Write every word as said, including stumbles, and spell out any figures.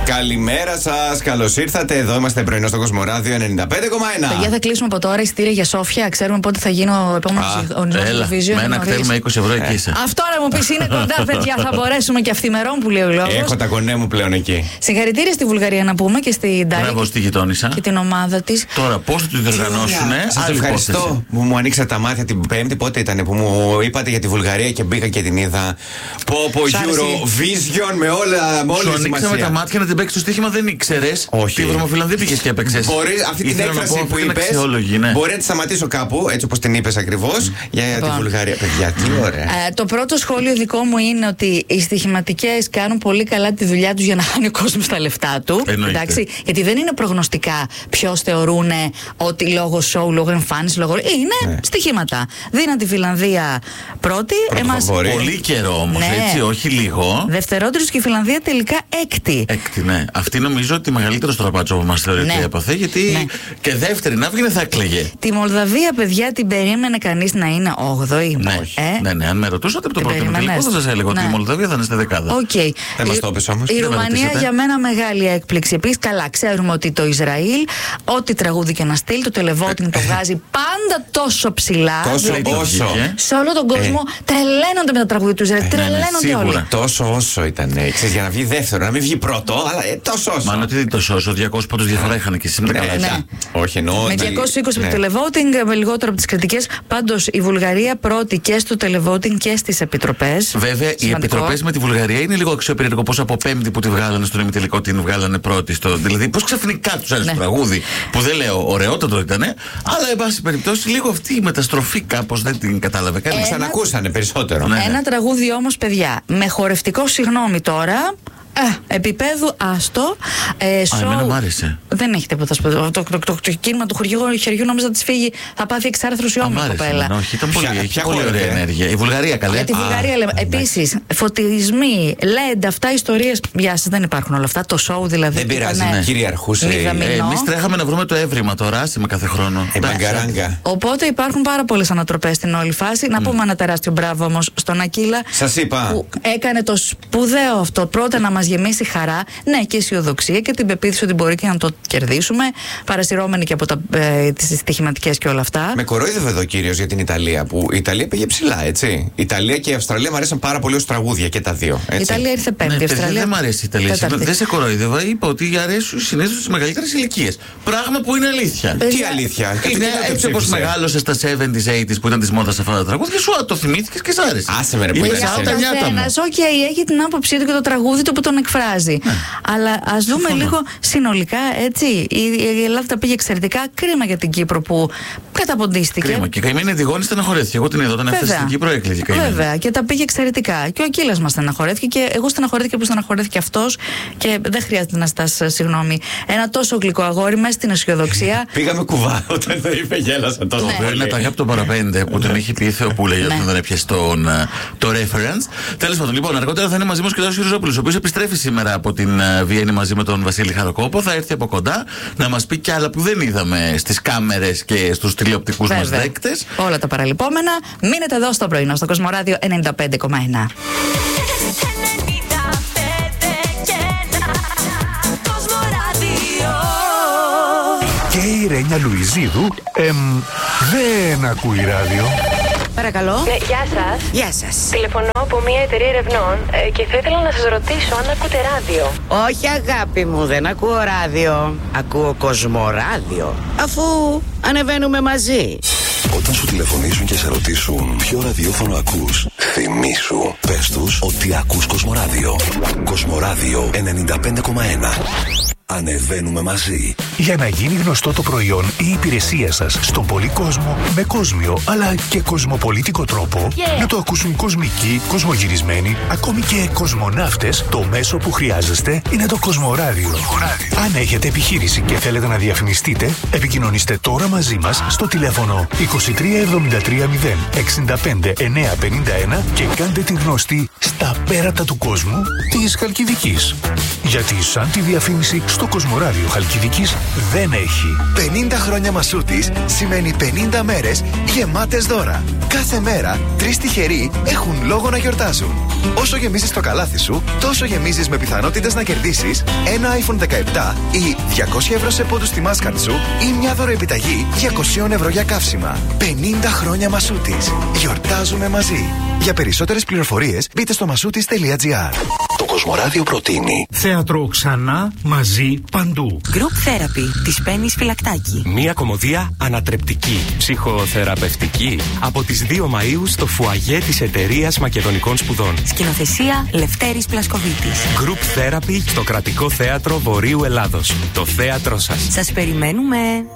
Καλημέρα σας, καλώς ήρθατε. Εδώ είμαστε πρωινό στο Κοσμοράδιο ενενήντα πέντε κόμμα ένα. Παιδιά, θα κλείσουμε από τώρα εισιτήρια για Σόφια. Ξέρουμε πότε θα γίνει ο επόμενος Eurovision. Με ένα θέλουμε είκοσι ευρώ εκεί είσαι. Αυτό να μου πεις είναι κοντά, παιδιά. Θα μπορέσουμε και αυθημερών που λέει ο λόγος. Έχω τα κονέ μου πλέον εκεί. Συγχαρητήρια στη Βουλγαρία να πούμε και στην Ντάρη. Μπράβο στη γειτόνισσα. Και την ομάδα της. Τώρα πώς θα την διοργανώσουνε. Σας ευχαριστώ που μου ανοίξατε τα μάτια την Πέμπτη. Πότε ήταν που μου είπατε για τη Βουλγαρία και μπήκα και την είδα. Πω πω Eurovision με όλα. Σου ανοίξαμε τα μάτια να την παίξει το στοίχημα, δεν ήξερες. Όχι. Τη Βρωμοφιλανδία πήγες και έπαιξες. Μπορεί αυτή την έκφραση που είπες. Ναι. Μπορεί να τη σταματήσω κάπου, έτσι όπως την είπες ακριβώς, για τη Βουλγαρία. Παιδιά, τι ωραία. Ε, το πρώτο σχόλιο δικό μου είναι ότι οι στοιχηματικές κάνουν πολύ καλά τη δουλειά τους για να χάνει ο κόσμος τα λεφτά του. Εντάξει, γιατί δεν είναι προγνωστικά ποιος θεωρούν ότι λόγω show, λόγω εμφάνιση, λόγω. Είναι ναι. στοιχήματα. Δίναν τη Φιλανδία πρώτη. Εμάς... Πολύ καιρό όμως, ναι. έτσι, όχι λίγο. Δευτερότερος και η Φιλανδία τελικά έκτη. Έκτη, ναι. Αυτή νομίζω ότι μεγαλύτερο στραπάτσο που μας θεωρεί ότι ναι. έπαθε, γιατί ναι. και δεύτερη να βγει θα έκλαιγε. Τη Μολδαβία, παιδιά, την περίμενε κανείς να είναι όγδοη. Ναι, ε? ναι, ναι. Αν με ρωτούσατε από το πρώτο τελικό, θα σας έλεγα ναι. ότι η Μολδαβία θα είναι στη δεκάδα. Okay. Δεν μας το πες όμως. Η Ρουμανία για μένα μεγάλη έκπληξη. Επίσης, καλά, ξέρουμε ότι το Ισραήλ, ό,τι τραγούδι και να στείλει, το televoting το βγάζει πάντα τόσο ψηλά. Τόσο όσο. Σε όλο τον κόσμο ε. τρελαίνονται με τα τραγούδια του Ισραήλ. Τρελαίνονται όλοι. Τόσο όσο ήταν. Ξέρεις, για να βγει δεύτερο, να μην βγει πρώτο, αλλά τόσο όσο. Μα ότι τόσο όσο, διακόσιους πόντους διαφορά είχαν και σήμερα. Όχι, εννοώ. Με διακόσιους είκοσι από το televoting, με λιγότερο από τις κριτικές. Πάντως η Βουλγαρία πρώτη και στο televoting και στις επιτροπές. Βέβαια, οι επιτροπές με τη Βουλγαρία είναι λίγο αξιοπερίεργο πώς από Πέμπτη που τη βγάλανε στον ημιτελικό την βγάλανε πρώτη. Στο, δηλαδή, πώς ξαφνικά τους άρεσε το τραγούδι, που δεν λέω ωραιότατο ήταν, αλλά εν πάση περιπτώσει λίγο αυτή η μεταστροφή κάπως δεν την κατάλαβε κανείς. Ένα... Ξανακούσανε περισσότερο. Ναι, ένα ναι. τραγούδι όμως, παιδιά, με χορευτικό συγγνώμη τώρα. Ε, επίπεδου άστο. Ε, Α, εμένα μ' άρεσε. Δεν έχει τίποτα σπουδαίο. Το, το, το, το κίνημα του χωριού, χεριού νόμιζα να τη φύγει. Θα πάθει εξάρθρωση όμω η κοπέλα. Ναι, όχι, ήταν πολύ, ποια, ποια πολύ ωραία ενέργεια. Η Βουλγαρία καλέ. Για τη Βουλγαρία λέμε. Επίσης, φωτισμοί, λεντ, αυτά ιστορίες. Γεια σας, δεν υπάρχουν όλα αυτά. Το show δηλαδή. Δεν πειράζει, ναι. Κυριαρχούσε. Εμείς τρέχαμε να βρούμε το έβριμα τώρα, άσε με κάθε χρόνο. Η μπαγκαράγκα. Οπότε υπάρχουν πάρα πολλές ανατροπές στην όλη φάση. Να πούμε ένα τεράστιο μπράβο όμως στον Ακύλα. Σας είπα. Που έκανε το σπουδαίο αυτό. Πρώτα να μας γεμίσει χαρά, ναι, και αισιοδοξία και την πεποίθηση ότι μπορεί και να το κερδίσουμε, παρασυρώμενοι και από ε, τις στοιχηματικές και όλα αυτά. Με κορόιδευε εδώ κύριος για την Ιταλία, που η Ιταλία πήγε ψηλά, έτσι. Η Ιταλία και η Αυστραλία μου αρέσαν πάρα πολύ ως τραγούδια και τα δύο. Έτσι. Η Ιταλία ήρθε πέμπτη. Ναι, η Αυστραλία... Δεν μου αρέσει η Ιταλία. Δεν σε κορόιδευα, είπα ότι αρέσουν συνήθως στις μεγαλύτερες ηλικίες. Πράγμα που είναι αλήθεια. Ε, Τι αλήθεια. Είναι έτσι όπως μεγάλωσε στα εβδομήντα, ογδόντα που ήταν της μόδας αυτά τα τραγούδια, σου το θυμήθηκες και σ' άρεσε. Άσε με ρε που είσαι. Ο καθένας, οκ, έχει την άποψή του και το τραγούδι του που τον εκφράζει. Ναι. Αλλά ας δούμε Συμφωνώ. λίγο συνολικά, έτσι. Η, η Ελλάδα τα πήγε εξαιρετικά. Κρίμα για την Κύπρο που καταποντίστηκε. Κρίμα. Και η καημένη Αντιγόνη στεναχωρέθηκε. Εγώ την είδα όταν έφτασε στην Κύπρο, έκλειγε. Βέβαια, και τα πήγε εξαιρετικά. Και ο Ακύλας μας στεναχωρέθηκε και εγώ στεναχωρέθηκα που στεναχωρέθηκε αυτός και δεν χρειάζεται να ζητάς συγγνώμη. Ένα τόσο γλυκό αγόρι μέσα στην αισιοδοξία. Πήγαμε κουβά όταν το είπε, γέλασα τόσο πολύ. Μπορεί να τα από το παραπέντε που τον είχε πει η Θεό που λέει ότι δεν έπιασε το reference. Τέλος πάντων, λοιπόν, αργότερα θα είναι μαζί μας και ο Ριζόπουλος, ο οποίος επιστρέφει σήμερα από την Βιέννη μαζί με τον Βασίλη Χαροκόπο. Θα έρθει από κοντά να μας πει κι άλλα που δεν είδαμε στις κάμερες και στους τηλεοπτικούς μας δέκτες. Όλα τα παραλυπόμενα. Μείνετε εδώ στο πρωινό, στο Κοσμοράδιο ενενήντα πέντε κόμμα ένα. Και η Ρένια Λουιζίδου εμ, δεν ακούει ράδιο. Παρακαλώ. Ναι, γεια σας. Γεια σας. Τηλεφωνώ από μια εταιρεία ερευνών ε, και θα ήθελα να σας ρωτήσω αν ακούτε ράδιο. Όχι αγάπη μου, δεν ακούω ράδιο. Ακούω Κοσμοράδιο. Αφού ανεβαίνουμε μαζί. Όταν σου τηλεφωνήσουν και σε ρωτήσουν ποιο ραδιόφωνο ακούς, θυμήσου, πες τους ότι ακούς Κοσμοράδιο. Κοσμοράδιο ενενήντα πέντε κόμμα ένα. Ανεβαίνουμε μαζί. Για να γίνει γνωστό το προϊόν ή η υπηρεσία σας στον πολύ κόσμο με κόσμιο αλλά και κοσμοπολίτικο τρόπο, yeah. να το ακούσουν κοσμικοί, κοσμογυρισμένοι, ακόμη και κοσμοναύτες, το μέσο που χρειάζεστε είναι το Κοσμοράδιο. Αν έχετε επιχείρηση και θέλετε να διαφημιστείτε, επικοινωνήστε τώρα μαζί μας στο τηλέφωνο είκοσι τρία εβδομήντα τρία μηδέν εξήντα πέντε εννιακόσια πενήντα ένα και κάντε την γνωστή στα πέρατα του κόσμου της Χαλκιδικής. Γιατί σαν τη διαφήμιση στο Κοσμοράδιο Χαλκιδικής δεν έχει. πενήντα χρόνια Μασούτης σημαίνει πενήντα μέρες γεμάτες δώρα. Κάθε μέρα τρεις τυχεροί έχουν λόγο να γιορτάζουν. Όσο γεμίζεις το καλάθι σου, τόσο γεμίζεις με πιθανότητες να κερδίσεις ένα άιφον δεκαεπτά ή διακόσια ευρώ σε πόντους στη Mastercard σου ή μια δωροεπιταγή διακόσια ευρώ για καύσιμα. πενήντα χρόνια Μασούτης. Γιορτάζουμε μαζί. Για περισσότερες πληροφορίες μπείτε στο μασούτης τελεία τζι άρ. Το Κοσμοράδιο προτείνει Θέατρο ξανά, μαζί, παντού. Group Therapy της Πέννης Φυλακτάκη. Μία κομμωδία ανατρεπτική, ψυχοθεραπευτική. Από τις δύο Μαΐου στο φουαγέ της Εταιρείας Μακεδονικών Σπουδών. Σκηνοθεσία Λευτέρης Πλασκοβίτης. Group Therapy στο Κρατικό Θέατρο Βορείου Ελλάδος. Το θέατρό σας. Σας περιμένουμε.